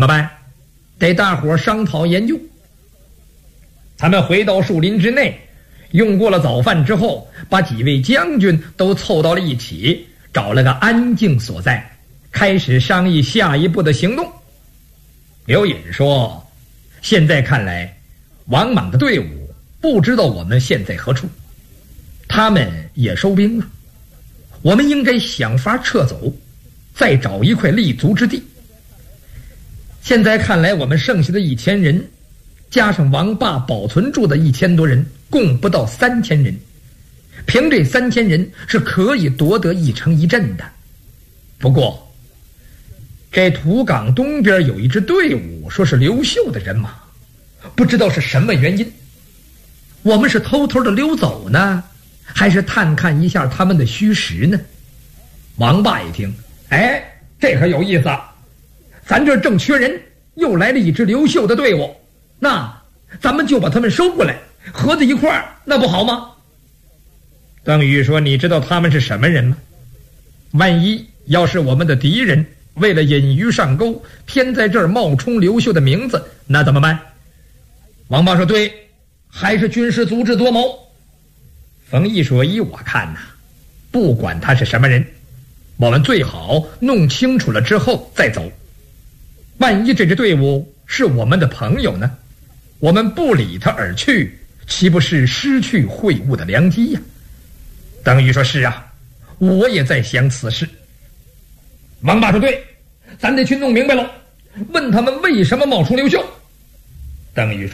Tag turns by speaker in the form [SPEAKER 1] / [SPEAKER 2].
[SPEAKER 1] 么办？得大伙商讨研究。他们回到树林之内，用过了早饭之后，把几位将军都凑到了一起，找了个安静所在，开始商议下一步的行动。刘隐说，现在看来，王莽的队伍不知道我们现在何处，他们也收兵了，我们应该想法撤走，再找一块立足之地。现在看来，我们剩下的1000人加上王霸保存住的1000多人，共不到3000人，凭这3000人是可以夺得一城一镇的。不过这土岗东边有一支队伍，说是刘秀的人马，不知道是什么原因，我们是偷偷的溜走呢，还是探看一下他们的虚实呢？王霸一听，哎，这可有意思啊，咱这正缺人，又来了一支刘秀的队伍，那咱们就把他们收过来，合在一块儿，那不好吗？邓禹说，你知道他们是什么人吗？万一要是我们的敌人，为了引鱼上钩，偏在这儿冒充刘秀的名字，那怎么办？王霸说，对，还是军师足智多谋。冯异说，依我看呐，不管他是什么人，我们最好弄清楚了之后再走。万一这支队伍是我们的朋友呢？我们不理他而去，岂不是失去会晤的良机呀？邓禹说，是啊，我也在想此事。王霸说，对，咱得去弄明白了，问他们为什么冒充刘秀。邓禹说，